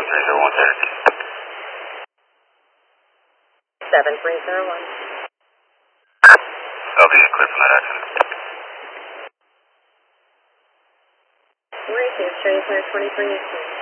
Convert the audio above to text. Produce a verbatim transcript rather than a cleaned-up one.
three zero one Cherokee. seven three zero one. I'll be clear from that accident. Three two, showing clear twenty-three eighteen.